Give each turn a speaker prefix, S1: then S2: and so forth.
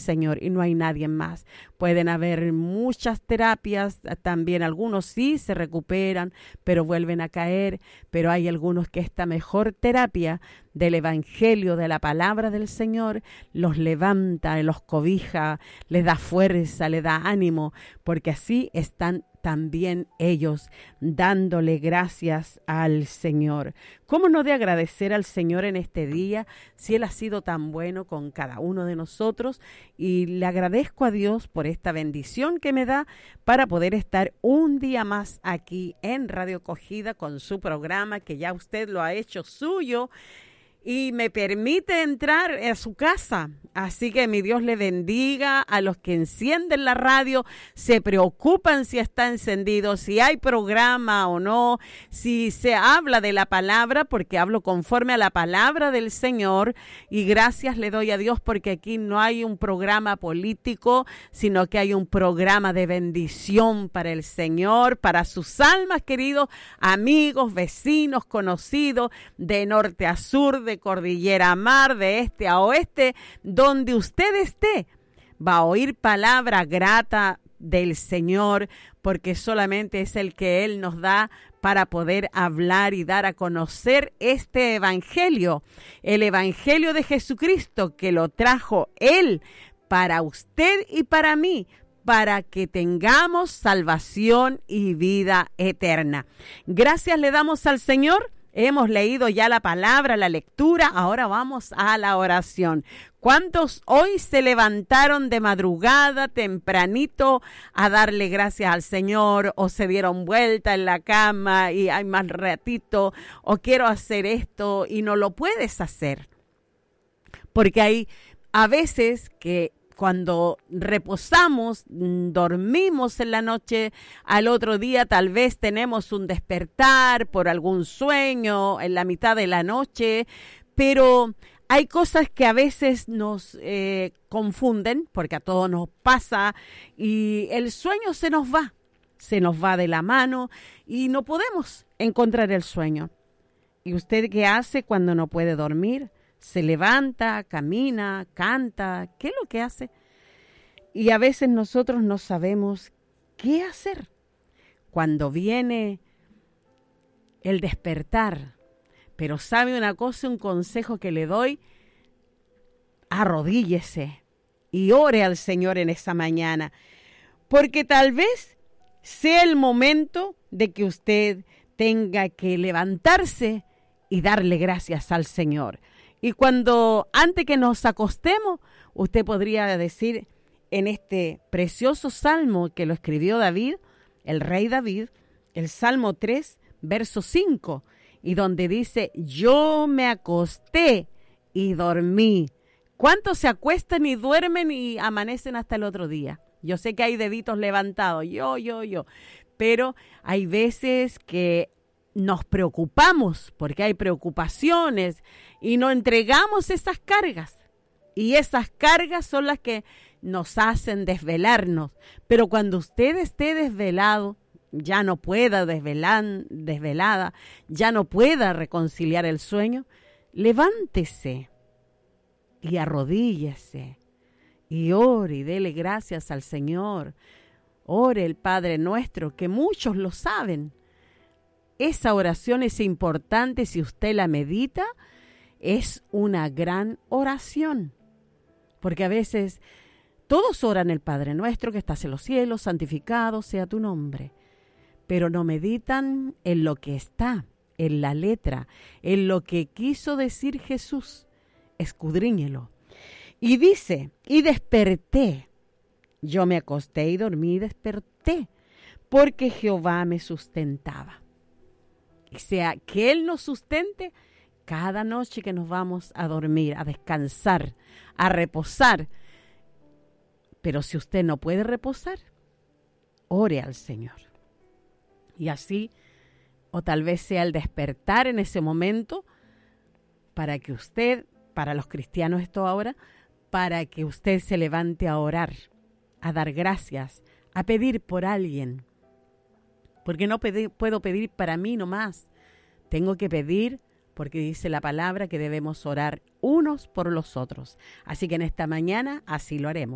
S1: Señor y no hay nadie más. Pueden haber muchas terapias, también algunos sí se recuperan, pero vuelven a caer, pero hay algunos que esta mejor terapia del Evangelio, de la palabra del Señor, los levanta, los cobija, les da fuerza, les da ánimo, porque así están también ellos dándole gracias al Señor. ¿Cómo no de agradecer al Señor en este día si Él ha sido tan bueno con cada uno de nosotros? Y le agradezco a Dios por esta bendición que me da para poder estar un día más aquí en Radio Acogida con su programa que ya usted lo ha hecho suyo y me permite entrar a su casa. Así que mi Dios le bendiga a los que encienden la radio, se preocupan si está encendido, si hay programa o no, si se habla de la palabra, porque hablo conforme a la palabra del Señor. Y gracias le doy a Dios porque aquí no hay un programa político, sino que hay un programa de bendición para el Señor, para sus almas, queridos amigos, vecinos, conocidos, de norte a sur, de cordillera a mar, de este a oeste, donde usted esté, va a oír palabra grata del Señor, porque solamente es el que Él nos da para poder hablar y dar a conocer este Evangelio, el Evangelio de Jesucristo, que lo trajo Él para usted y para mí, para que tengamos salvación y vida eterna. Gracias le damos al Señor. Hemos leído ya la palabra, la lectura, ahora vamos a la oración. ¿Cuántos hoy se levantaron de madrugada, tempranito, a darle gracias al Señor, o se dieron vuelta en la cama y hay más ratito, o quiero hacer esto y no lo puedes hacer? Porque hay a veces que cuando reposamos, dormimos en la noche, al otro día tal vez tenemos un despertar por algún sueño en la mitad de la noche, pero hay cosas que a veces nos confunden, porque a todos nos pasa, y el sueño se nos va de la mano y no podemos encontrar el sueño. ¿Y usted qué hace cuando no puede dormir? Se levanta, camina, canta, ¿qué es lo que hace? Y a veces nosotros no sabemos qué hacer. Cuando viene el despertar, pero sabe una cosa, un consejo que le doy, arrodíllese y ore al Señor en esa mañana, porque tal vez sea el momento de que usted tenga que levantarse y darle gracias al Señor. Y cuando, antes que nos acostemos, usted podría decir en este precioso salmo que lo escribió David, el rey David, el Salmo 3, verso 5, y donde dice, yo me acosté y dormí. ¿Cuántos se acuestan y duermen y amanecen hasta el otro día? Yo sé que hay deditos levantados, yo, pero hay veces que nos preocupamos porque hay preocupaciones y no entregamos esas cargas. Y esas cargas son las que nos hacen desvelarnos. Pero cuando usted esté desvelado, ya no pueda desvelada, ya no pueda reconciliar el sueño, levántese y arrodíllese y ore y dele gracias al Señor. Ore el Padre Nuestro, que muchos lo saben. Esa oración es importante si usted la medita, es una gran oración. Porque a veces todos oran el Padre Nuestro que estás en los cielos, santificado sea tu nombre. Pero no meditan en lo que está, en la letra, en lo que quiso decir Jesús. Escudriñelo. Y dice, y desperté. Yo me acosté y dormí y desperté, porque Jehová me sustentaba. O sea, que Él nos sustente cada noche que nos vamos a dormir, a descansar, a reposar. Pero si usted no puede reposar, ore al Señor. Y así, o tal vez sea el despertar en ese momento, para que usted, para los cristianos esto ahora, para que usted se levante a orar, a dar gracias, a pedir por alguien. Porque no puedo pedir para mí nomás. Tengo que pedir porque dice la palabra que debemos orar unos por los otros. Así que en esta mañana así lo haremos.